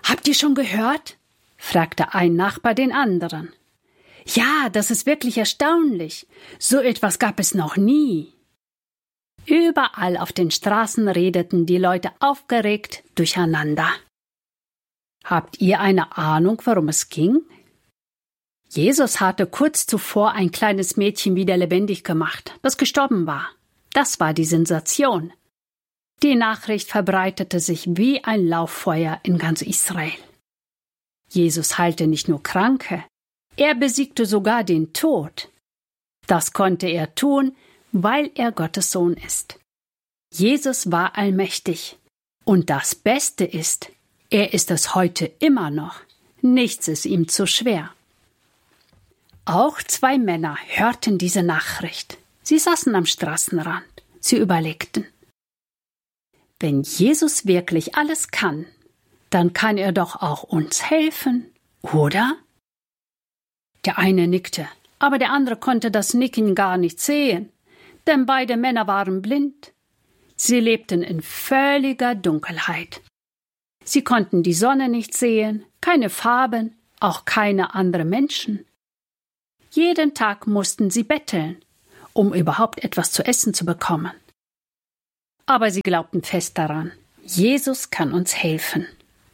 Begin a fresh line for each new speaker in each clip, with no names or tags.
Habt ihr schon gehört?« fragte ein Nachbar den anderen. »Ja, das ist wirklich erstaunlich. So etwas gab es noch nie.« Überall auf den Straßen redeten die Leute aufgeregt durcheinander. Habt ihr eine Ahnung, worum es ging? Jesus hatte kurz zuvor ein kleines Mädchen wieder lebendig gemacht, das gestorben war. Das war die Sensation. Die Nachricht verbreitete sich wie ein Lauffeuer in ganz Israel. Jesus heilte nicht nur Kranke, er besiegte sogar den Tod. Das konnte er tun, weil er Gottes Sohn ist. Jesus war allmächtig. Und das Beste ist, er ist es heute immer noch. Nichts ist ihm zu schwer. Auch 2 Männer hörten diese Nachricht. Sie saßen am Straßenrand. Sie überlegten: Wenn Jesus wirklich alles kann, dann kann er doch auch uns helfen, oder? Der eine nickte, aber der andere konnte das Nicken gar nicht sehen, denn beide Männer waren blind. Sie lebten in völliger Dunkelheit. Sie konnten die Sonne nicht sehen, keine Farben, auch keine anderen Menschen. Jeden Tag mussten sie betteln, um überhaupt etwas zu essen zu bekommen. Aber sie glaubten fest daran, Jesus kann uns helfen.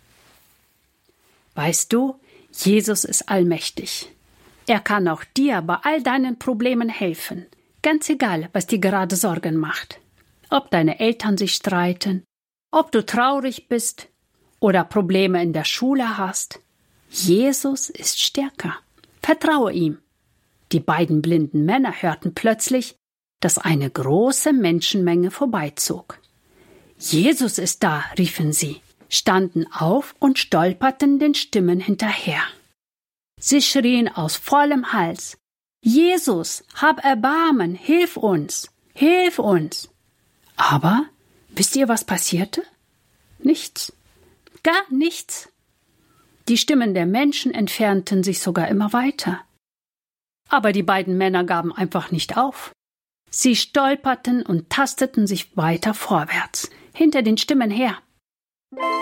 Weißt du, Jesus ist allmächtig. Er kann auch dir bei all deinen Problemen helfen, ganz egal, was dir gerade Sorgen macht. Ob deine Eltern sich streiten, ob du traurig bist oder Probleme in der Schule hast. Jesus ist stärker. Vertraue ihm. Die beiden blinden Männer hörten plötzlich, dass eine große Menschenmenge vorbeizog. »Jesus ist da«, riefen sie, standen auf und stolperten den Stimmen hinterher. Sie schrien aus vollem Hals: »Jesus, hab Erbarmen, hilf uns, hilf uns!« Aber wisst ihr, was passierte? Nichts. Gar nichts. Die Stimmen der Menschen entfernten sich sogar immer weiter. Aber die beiden Männer gaben einfach nicht auf. Sie stolperten und tasteten sich weiter vorwärts, hinter den Stimmen her.